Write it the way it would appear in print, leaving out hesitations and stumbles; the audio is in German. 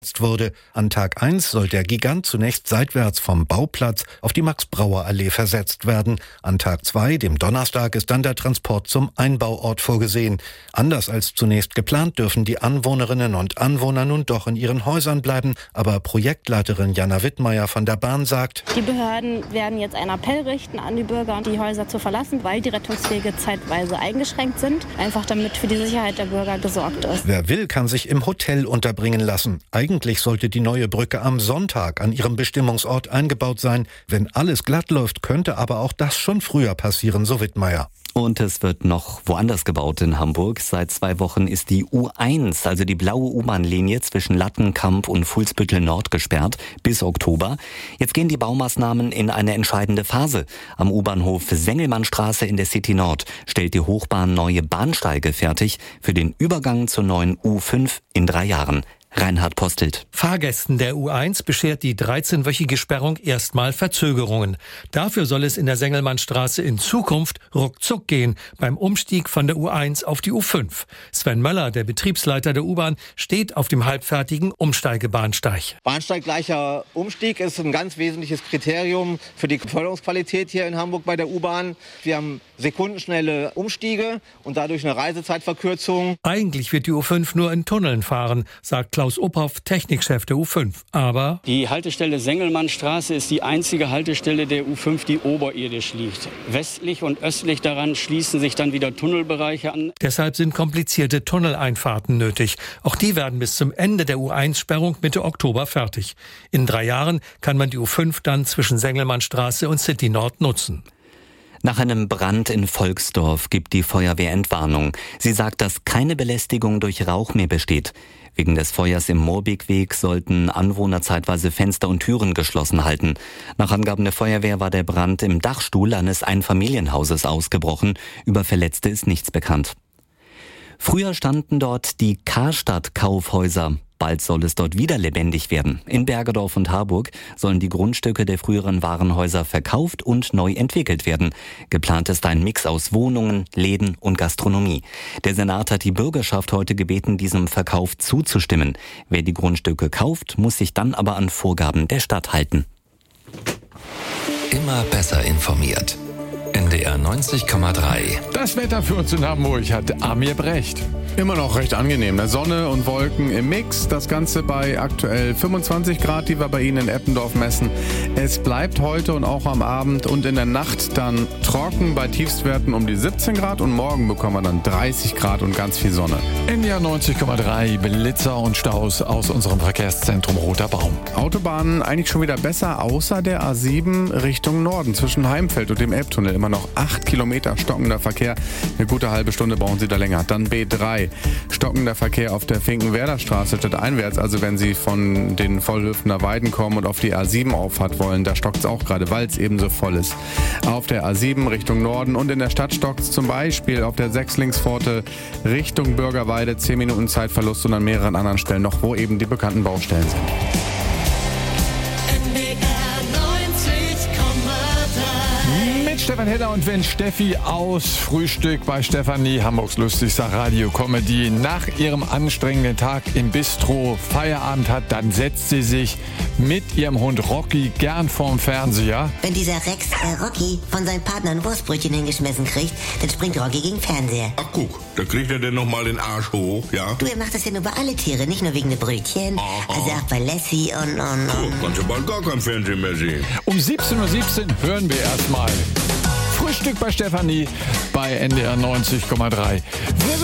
wurde. An Tag 1 soll der Gigant zunächst seitwärts vom Bauplatz auf die Max-Brauer-Allee versetzt werden. An Tag 2, dem Donnerstag, ist dann der Transport zum Einbauort vorgesehen. Anders als zunächst geplant dürfen die Anwohnerinnen und Anwohner nun doch in ihren Häusern bleiben. Aber Projektleiterin Jana Wittmeier von der Bahn sagt: Die Behörden werden jetzt einen Appell richten an die Bürger, die Häuser zu verlassen, weil die Rettungswege zeitweise eingeschränkt sind. Einfach damit für die Sicherheit der Bürger gesorgt ist. Wer will, kann sich im Hotel unterbringen lassen. Eigentlich sollte die neue Brücke am Sonntag an ihrem Bestimmungsort eingebaut sein. Wenn alles glatt läuft, könnte aber auch das schon früher passieren, so Wittmeier. Und es wird noch woanders gebaut in Hamburg. Seit 2 Wochen ist die U1, also die blaue U-Bahn-Linie zwischen Lattenkamp und Fuhlsbüttel Nord gesperrt bis Oktober. Jetzt gehen die Baumaßnahmen in eine entscheidende Phase. Am U-Bahnhof Sengelmannstraße in der City Nord stellt die Hochbahn neue Bahnsteige fertig für den Übergang zur neuen U5 in 3 Jahren. Reinhard Postelt. Fahrgästen der U1 beschert die 13-wöchige Sperrung erstmal Verzögerungen. Dafür soll es in der Sengelmannstraße in Zukunft ruckzuck gehen beim Umstieg von der U1 auf die U5. Sven Möller, der Betriebsleiter der U-Bahn, steht auf dem halbfertigen Umsteigebahnsteig. Bahnsteiggleicher Umstieg ist ein ganz wesentliches Kriterium für die Beförderungsqualität hier in Hamburg bei der U-Bahn. Wir haben sekundenschnelle Umstiege und dadurch eine Reisezeitverkürzung. Eigentlich wird die U5 nur in Tunneln fahren, sagt Klaus Uphoff, Technikchef der U5. Aber die Haltestelle Sengelmannstraße ist die einzige Haltestelle der U5, die oberirdisch liegt. Westlich und östlich daran schließen sich dann wieder Tunnelbereiche an. Deshalb sind komplizierte Tunneleinfahrten nötig. Auch die werden bis zum Ende der U1-Sperrung Mitte Oktober fertig. In 3 Jahren kann man die U5 dann zwischen Sengelmannstraße und City Nord nutzen. Nach einem Brand in Volksdorf gibt die Feuerwehr Entwarnung. Sie sagt, dass keine Belästigung durch Rauch mehr besteht. Wegen des Feuers im Moorbeekweg sollten Anwohner zeitweise Fenster und Türen geschlossen halten. Nach Angaben der Feuerwehr war der Brand im Dachstuhl eines Einfamilienhauses ausgebrochen. Über Verletzte ist nichts bekannt. Früher standen dort die Karstadt-Kaufhäuser. Bald soll es dort wieder lebendig werden. In Bergedorf und Harburg sollen die Grundstücke der früheren Warenhäuser verkauft und neu entwickelt werden. Geplant ist ein Mix aus Wohnungen, Läden und Gastronomie. Der Senat hat die Bürgerschaft heute gebeten, diesem Verkauf zuzustimmen. Wer die Grundstücke kauft, muss sich dann aber an Vorgaben der Stadt halten. Immer besser informiert. NDR 90,3. Das Wetter für uns in Hamburg hat Amir Brecht. Immer noch recht angenehm. Sonne und Wolken im Mix. Das Ganze bei aktuell 25 Grad, die wir bei Ihnen in Eppendorf messen. Es bleibt heute und auch am Abend und in der Nacht dann trocken bei Tiefstwerten um die 17 Grad. Und morgen bekommen wir dann 30 Grad und ganz viel Sonne. NDR 90,3 Blitzer und Staus aus unserem Verkehrszentrum Roter Baum. Autobahnen eigentlich schon wieder besser, außer der A7 Richtung Norden zwischen Heimfeld und dem Elbtunnel. Immer noch 8 Kilometer stockender Verkehr. Eine gute halbe Stunde brauchen Sie da länger. Dann B3. Stockender Verkehr auf der Finkenwerder Straße stadteinwärts. Also wenn Sie von den Vollhöfener Weiden kommen und auf die A7 Auffahrt wollen, da stockt es auch gerade, weil es eben so voll ist. Auf der A7 Richtung Norden und in der Stadt stockt es zum Beispiel auf der Sechslingspforte Richtung Bürgerweide. 10 Minuten Zeitverlust und an mehreren anderen Stellen noch, wo eben die bekannten Baustellen sind. Stefan Heller und wenn Steffi aus Frühstück bei Stefanie, Hamburgs lustigster Radio-Comedy, nach ihrem anstrengenden Tag im Bistro Feierabend hat, dann setzt sie sich mit ihrem Hund Rocky gern vorm Fernseher. Wenn dieser Rex Rocky von seinem Partner ein Wurstbrötchen hingeschmissen kriegt, dann springt Rocky gegen den Fernseher. Ach guck, da kriegt er denn nochmal den Arsch hoch, ja? Du, er macht das ja nur bei alle Tiere, nicht nur wegen der Brötchen. Aha. Also auch bei Lassie und... Guck, kannst du bald gar kein Fernsehen mehr sehen. Um 17:17 Uhr hören wir erstmal Frühstück bei Stefanie bei NDR 90,3.